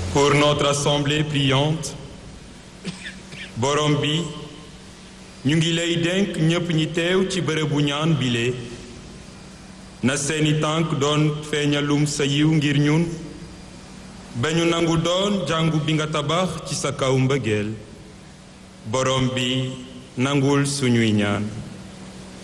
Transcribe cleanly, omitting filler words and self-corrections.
Pour notre assemblée priante, borom bi ñu ngi lay dénk ñépp ñi teew ci bërëbu ñaan bile na seeni tànk doon feeñalum sa yiw ngir ñun ba ñu nangu doon jàngu bi nga tabax ci sa kaw mbëggeel borom bi nangul suñuy ñaan